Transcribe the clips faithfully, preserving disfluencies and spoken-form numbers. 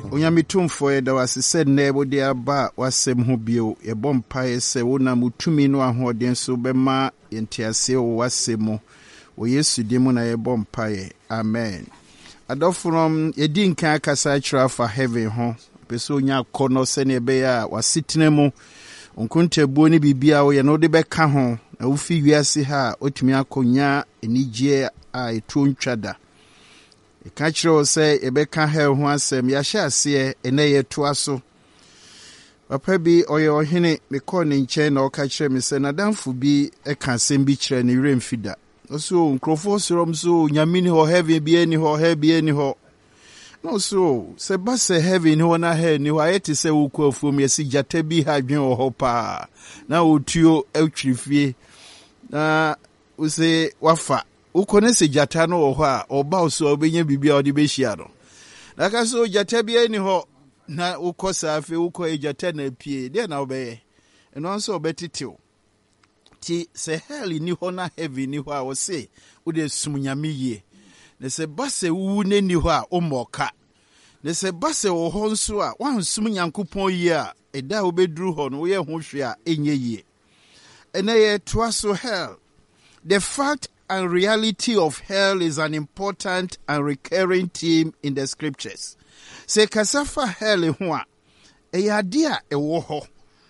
Onyamitumfo ye da wasese nebo de aba wasem ho bio ye bompa ye se wona mutumi no ahoden so bema yentiase wo wasemo wo Yesu dimu na ye bompa ye. Amen. Adofrom ye din kan akasa kira fa heaven ho peso nya kono se ne be ya wasitene mu onkunte buo ni bibia wo ye no de beka ho na wo fi wiase ha otumi akonya enigye a etu ntwada. Ka kiro se ebeka ha ho asem ya hye ase ene ye to aso papa bi oye ohene me ko ne nche na o ka kire me se na danfo bi e ka asem bi kire ne remfida so nkrofo sorom so nyamini ho heaven bi eni ho he bi eni ho no so se ba se heaven ho na he ni ho ayeti se wo ku afuom ye si jata bi ha dwen ho pa na otuo atwirifie na use wafa ukone se jata no wo ho a oba oso obenya bibia odi behia no na ka so jata bia ni ho na ukosa afi uko ejata na pie de na obeye eno nso obetitew ti se hell ni ho na heaven ni ho a wo se wo de sumnyame yie ne se base wu ne ni ho a omoka ne se base wo ho nso a wan sum nyankopon yie a eda obeduru ho no wo ye ho hwe a enye yie ene ye toaso hell. The fact and reality of hell is an important and recurring theme in the scriptures. Se kasafa hell ho a eyade a ewo ho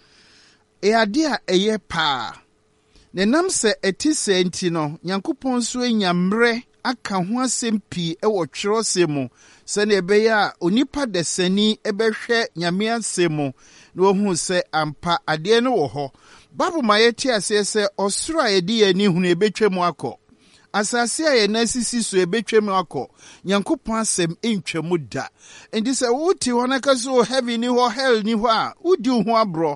eyade a eye pa ne nam se etise enti no Nyankopon so enyamre aka ho asem pi ewo twerosemu se ne ebeya onipa desani ebehwe nyame asemu na ohun se ampa ade no wo ho babu mayeti ase se osoro a yedi ani hunu ebetwemu akọ asase a ye nasisi so ebetwemu akọ Nyankopon asem entwemu da endi se wuti wona ka so heaven ni ho hell ni ho a udi ho abro